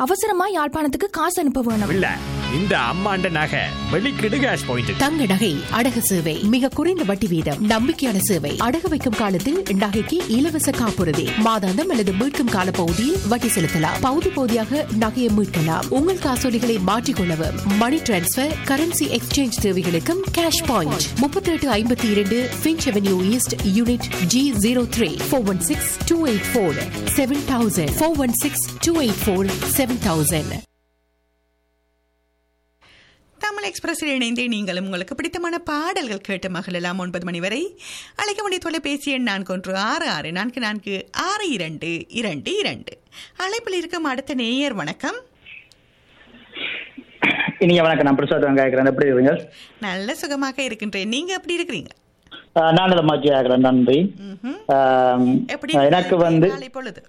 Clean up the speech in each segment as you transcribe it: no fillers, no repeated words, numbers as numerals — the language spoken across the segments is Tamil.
அவசரமா யாழ்ப்பாணத்துக்கு காசு அனுப்ப வேணும். இல்ல இந்த அம்மாண்ட நகை வெளிக்கிடு கேஷ் பாயிண்ட். தங்க நகை அடகு சேவை மிக குறைந்த வட்டி வீதம், நம்பிக்கையான சேவை. அடகு வைக்கும் காலத்தில் நகைக்கு இலவச காப்புறுதி, மாதாந்தம் அல்லது மீட்கும் கால பகுதியில் வட்டி செலுத்தலாம். பகுதி பகுதியாக நகையை மீட்கலாம். உங்கள் காசோலைகளை மாற்றிக்கொள்ளவும், மணி டிரான்ஸ்பர், கரன்சி எக்ஸ்சேஞ்ச் தேவைகளுக்கும் cash point. 3852 Finch Avenue East, Unit G03, 416-284-7000, 416-284-7000. Tamil எக்ஸ்பிரஸில் இணைந்தே நீங்களும் உங்களுக்கு பிடித்தமான பாடல்கள் கேட்டு மகளெல்லாம் 9 மணி வரை அழைக்க வேண்டிய தொலைபேசி எண் 4166444222. அழைப்பில் இருக்கும் அடுத்த நேயர் வணக்கம். இனிய வணக்கம். நான் பிரசாத் கேட்கிறேன். எப்படி இருக்கீங்க? நல்ல சுகமாக இருக்கின்றேன். நீங்க எப்படி இருக்கிறீங்க? நான் மாற்றி ஆகிறேன். நன்றி. எப்படி எனக்கு வந்து பொழுது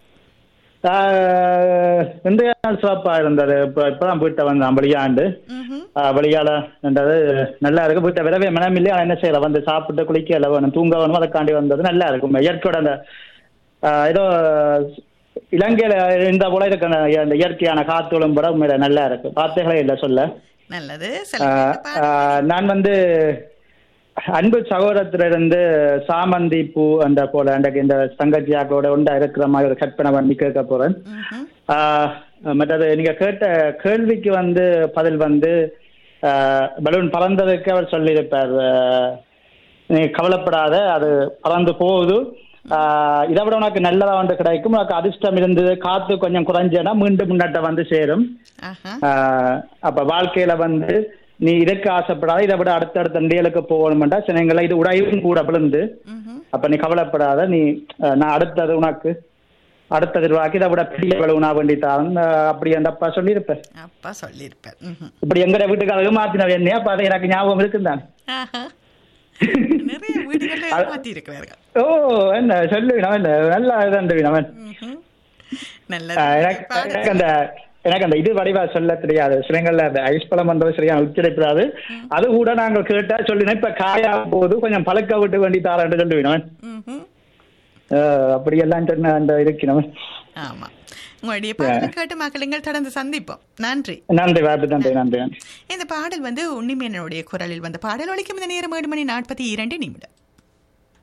இன்றைய நாள் சிறப்பாக இருந்தது. இப்பதான் வீட்டை வந்து வெளியாண்டு வெளியால நல்லா இருக்கு. வீட்டை விரவே மனம் இல்லையா, என்ன செய்யல வந்து சாப்பிட்டு குளிக்க வேணும், தூங்க வேணும், அதுக்காண்டி வந்தது நல்லா இருக்கும். இயற்கையோட அந்த ஏதோ இலங்கையில இந்த போல இருக்க அந்த இயற்கையான காத்துகளும் கூட உண்மையில நல்லா இருக்கு. வார்த்தைகளே இல்லை சொல்ல. நல்லது. நான் வந்து அன்பு சகோதரத்திலிருந்து சாமந்தி பூ அந்த போல இந்த தங்கச்சியாக்களோட உண்டா இருக்கிற மாதிரி ஒரு கற்பனை பண்ணி கேட்க போறேன். மற்றது நீங்க கேட்ட கேள்விக்கு வந்து பதில் வந்து பலூன் பறந்ததுக்கு அவர் சொல்லியிருப்பார், நீ கவலைப்படாத, அது பறந்து போகுது, இதை விட உனக்கு நல்லதா வந்து கிடைக்கும், உனக்கு அதிர்ஷ்டம் இருந்தது, காத்து கொஞ்சம் குறைஞ்சேன்னா மீண்டும் முன்னாட்ட வந்து சேரும். அப்ப வாழ்க்கையில வந்து நீ இதற்கு ஆசைப்படாத, இதை விட அடுத்தடுத்த நிலைகளுக்கு போகணும்டா சின்னங்கள இது உடையும் கூட விழுந்து, அப்ப நீ கவலைப்படாத, நீ நான் அடுத்தது உனக்கு அடுத்தது வாக்கி இதை விட பெரிய விளவுனா வேண்டித்தான் அப்படி அந்த அப்பா சொல்லியிருப்பேன். இப்படி எங்கட வீட்டுக்காரங்க மாத்தினவ என்ன, அப்ப அதை எனக்கு ஞாபகம் இருக்குந்தான். ஓ என்ன சொல்லுவினவன் என்ன நல்லா இதுவினவன். எனக்கு அந்த இது வடிவா சொல்ல தெரியாது. சிலங்கள்ல அந்த ஐஸ் பழம் வந்தது சரியான உச்சரிப்படாது. அது கூட நாங்கள் கேட்டா சொல்லினோம், இப்ப காயா போது கொஞ்சம் பழக்க விட்டு வேண்டி தாரான்னு சொல்லுவினவன். அப்படியெல்லாம் சொன்ன அந்த இருக்கிறவன். ஆமா, உங்களுடைய பாடல் கேட்டு மக்களுங்கள் தொடர்ந்து சந்திப்போம். நன்றி. நன்றி வாய்ப்பு. நன்றி நன்றி. இந்த பாடல் வந்து உன்னிமேனனுடைய குரலில் வந்த பாடல் ஒலிக்கும். இந்த நேரம் 7:42